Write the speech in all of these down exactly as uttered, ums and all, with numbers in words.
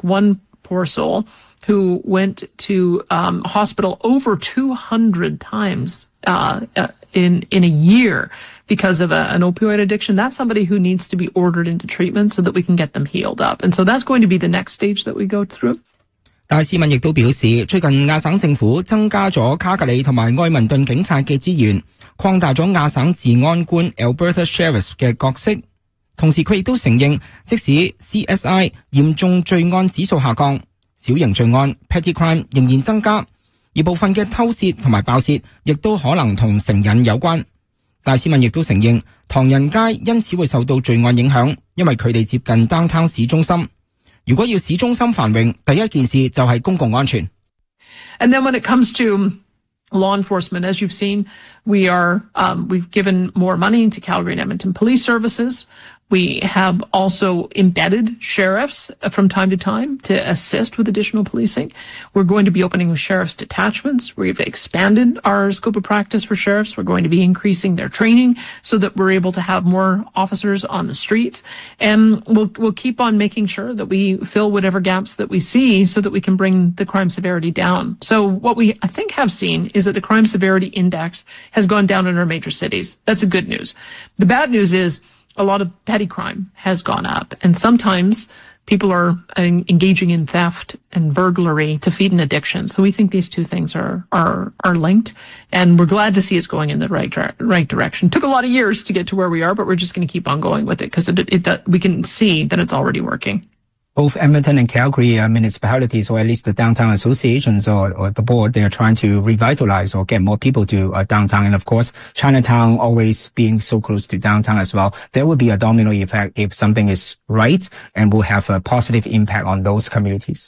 one poor soul who went to um, hospital over two hundred times uh, uh, in in a year because of a, an opioid addiction. That's somebody who needs to be ordered into treatment so that we can get them healed up. And so that's going to be the next stage that we go through. 戴斯敏亦都表示，最近亞省政府增加咗卡格里同埋愛民頓警察嘅資源，擴大咗亞省治安官 Alberta Sheriff 嘅角色。同時佢亦都承認，即使 C S I 嚴重罪案指數下降，小型罪案 petty crime 仍然增加，而部分嘅偷竊同埋爆竊亦都可能同成癮有關。戴斯敏亦都承認，唐人街因此會受到罪案影響，因為佢哋接近 downtown 市中心。如果要市中心繁榮，第一件事就係公共安全。 And then when it comes to law enforcement, as you've seen, we are um, we've given more money to Calgary and Edmonton police services. We have also embedded sheriffs from time to time to assist with additional policing. We're going to be opening sheriff's detachments. We've expanded our scope of practice for sheriffs. We're going to be increasing their training so that we're able to have more officers on the streets. And we'll, we'll keep on making sure that we fill whatever gaps that we see so that we can bring the crime severity down. So what we, I think, have seen is that the crime severity index has gone down in our major cities. That's the good news. The bad news is a lot of petty crime has gone up, and sometimes people are engaging in theft and burglary to feed an addiction. So we think these two things are are are linked, and we're glad to see it's going in the right right direction. Took a lot of years to get to where we are, but we're just going to keep on going with it because it, it, it we can see that it's already working. Both Edmonton and Calgary uh, municipalities, or at least the downtown associations or, or the board, they are trying to revitalize or get more people to uh, downtown. And of course, Chinatown always being so close to downtown as well. There will be a domino effect if something is right and will have a positive impact on those communities.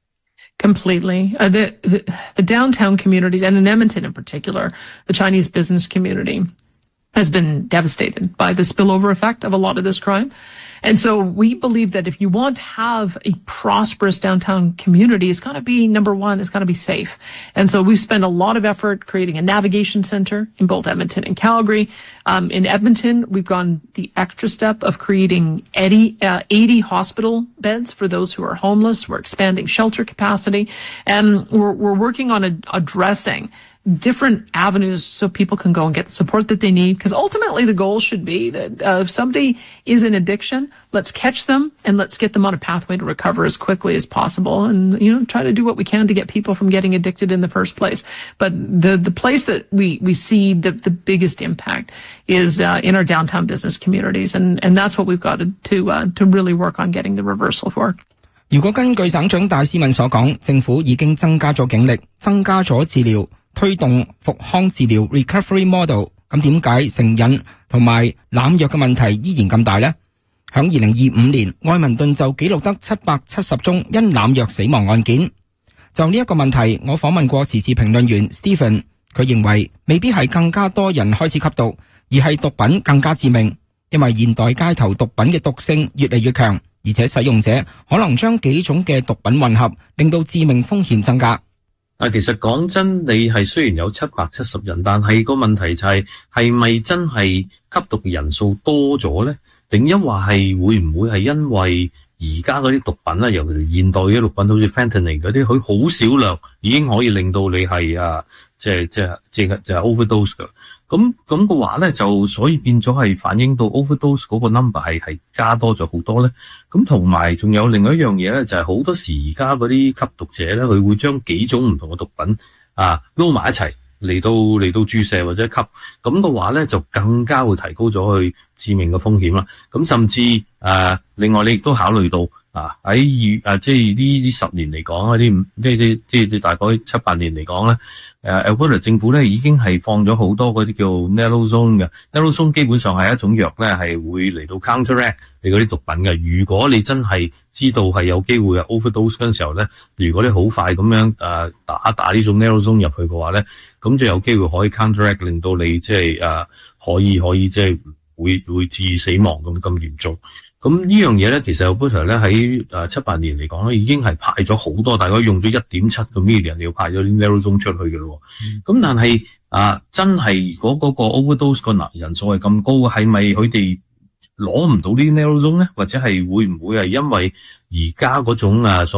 Completely. Uh, the, the, the downtown communities, and in Edmonton in particular, the Chinese business community has been devastated by the spillover effect of a lot of this crime. And so we believe that if you want to have a prosperous downtown community, it's got to be, number one, it's got to be safe. And so we've spent a lot of effort creating a navigation center in both Edmonton and Calgary. Um, in Edmonton, we've gone the extra step of creating eighty, uh, eighty hospital beds for those who are homeless. We're expanding shelter capacity, and we're, we're working on a, addressing different avenues so people can go and get the support that they need. Because ultimately the goal should be that uh, if somebody is in addiction, let's catch them and let's get them on a pathway to recover as quickly as possible, and, you know, try to do what we can to get people from getting addicted in the first place. But the the place that we we see the the biggest impact is uh, in our downtown business communities, and and that's what we've got to to, uh, to really work on getting the reversal for. 如果根據省長戴斯敏所講，政府已經增加咗警力，增加咗治療，推動復康治療 recovery model， 咁點解成癮同埋濫藥嘅問題依然咁大呢？響二零二五年，愛民頓就記錄得七百七十宗因濫藥死亡案件。就呢一個問題，我訪問過時事評論員 Stephen， 佢認為未必係更加多人開始吸毒，而係毒品更加致命，因為現代街頭毒品嘅毒性越嚟越強，而且使用者可能將幾種嘅毒品混合，令到致命風險增加。 啊，其實講真，你係雖然有七百七十人，但係個問題就係係咪真係吸毒嘅人數多咗咧？定因話係會唔會係因為而家嗰啲毒品咧，尤其是現代嘅毒品，好似 fentanyl 嗰啲，佢好少量已經可以令到你係啊，即係即係即係就係 overdose 㗎。咁咁嘅話咧，就所以變咗係反映到 overdose 嗰個 number 係係加多咗好多咧。咁同埋仲有另外一樣嘢咧，就係好多時而家嗰啲吸毒者咧，佢會將幾種唔同嘅毒品啊撈埋一齊嚟到嚟到注射或者吸，咁嘅話咧就更加會提高咗佢致命嘅風險啦。咁甚至誒、啊，另外你亦都考慮到啊喺二誒即係呢呢十年嚟講啊，啲即係即係大概七八年嚟講咧。誒 Alberta 政府咧已經係放咗好多嗰啲叫 Naloxone 嘅 Naloxone 基本上係一種藥咧，係會嚟到 counteract 你嗰啲毒品嘅。如果你真係知道係有機會係 overdose 嗰陣時候咧，如果你好快咁樣誒打打呢種 Naloxone 入去嘅話咧，咁就有機會可以 counteract 令到你即係誒可以可以即係會會致死亡咁咁嚴重。咁呢樣嘢咧，其實 Alberta 咧喺誒七八年嚟講咧，已經係派咗好多，大概用咗一點七個 million 要派咗啲 Naloxone 出去嘅咯。咁、嗯、但係啊，真係如果嗰個 overdose 個人數係咁高，係咪佢哋攞唔到啲 Naloxone 咧？或者係會唔會係因為而家嗰種啊所